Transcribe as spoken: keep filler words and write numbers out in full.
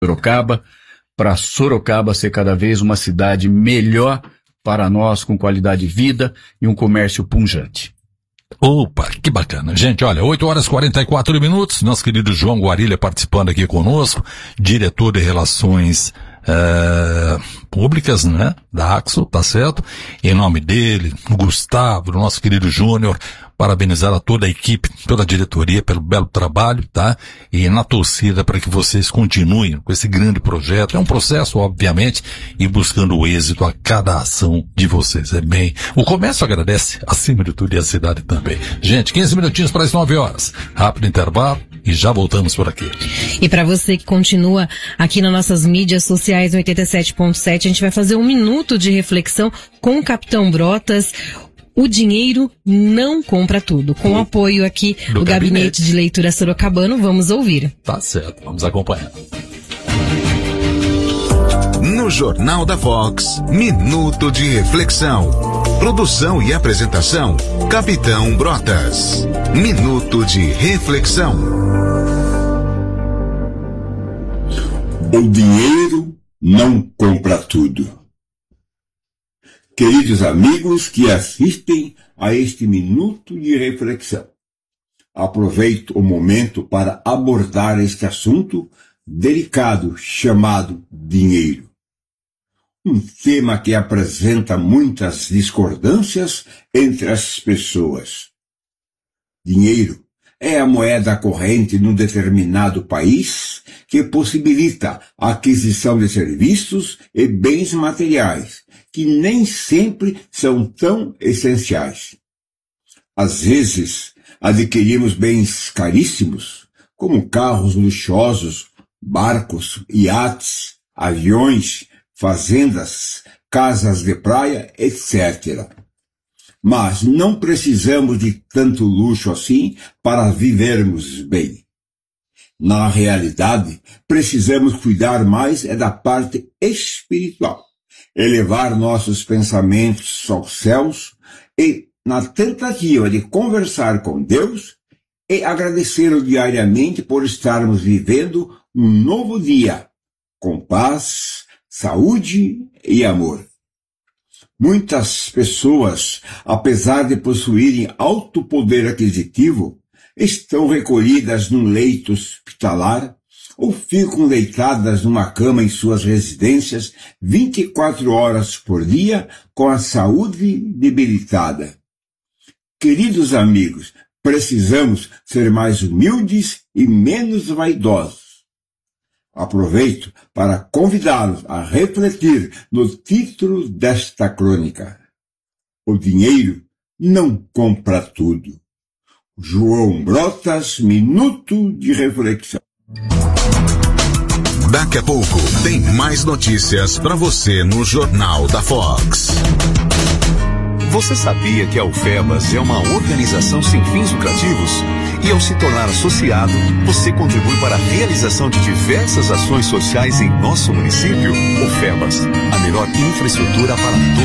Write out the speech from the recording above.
Sorocaba, para Sorocaba ser cada vez uma cidade melhor para nós, com qualidade de vida e um comércio pujante. Opa, que bacana. Gente, olha, oito horas e quarenta e quatro minutos, nosso querido João Guarilha participando aqui conosco, diretor de Relações é, Públicas, né, da Axo, tá certo? Em nome dele, Gustavo, nosso querido Júnior, parabenizar a toda a equipe, toda a diretoria pelo belo trabalho, tá? E na torcida para que vocês continuem com esse grande projeto. É um processo, obviamente, e buscando o êxito a cada ação de vocês. É bem, o comércio agradece, acima de tudo, e a cidade também. Gente, quinze minutinhos para as nove horas. Rápido intervalo e já voltamos por aqui. E para você que continua aqui nas nossas mídias sociais no oitenta e sete ponto sete, a gente vai fazer um minuto de reflexão com o Capitão Brotas. O dinheiro não compra tudo. Com o apoio aqui do, do Gabinete. Gabinete de Leitura Sorocabano, vamos ouvir. Tá certo, vamos acompanhar. No Jornal da Fox, Minuto de Reflexão. Produção e apresentação, Capitão Brotas. Minuto de Reflexão. O dinheiro não compra tudo. Queridos amigos que assistem a este Minuto de Reflexão, aproveito o momento para abordar este assunto delicado chamado dinheiro. Um tema que apresenta muitas discordâncias entre as pessoas. Dinheiro é a moeda corrente num determinado país que possibilita a aquisição de serviços e bens materiais, que nem sempre são tão essenciais. Às vezes, adquirimos bens caríssimos, como carros luxuosos, barcos, iates, aviões, fazendas, casas de praia, etcétera. Mas não precisamos de tanto luxo assim para vivermos bem. Na realidade, precisamos cuidar mais é da parte espiritual, elevar nossos pensamentos aos céus e, na tentativa de conversar com Deus, e agradecê-lo diariamente por estarmos vivendo um novo dia, com paz, saúde e amor. Muitas pessoas, apesar de possuírem alto poder aquisitivo, estão recolhidas num leito hospitalar ou ficam deitadas numa cama em suas residências vinte e quatro horas por dia com a saúde debilitada. Queridos amigos, precisamos ser mais humildes e menos vaidosos. Aproveito para convidá-los a refletir no título desta crônica. O dinheiro não compra tudo. João Brotas, Minuto de Reflexão. Daqui a pouco tem mais notícias para você no Jornal da Fox. Você sabia que a UFEBAS é uma organização sem fins lucrativos? E ao se tornar associado, você contribui para a realização de diversas ações sociais em nosso município. UFEBAS, a melhor infraestrutura para todos.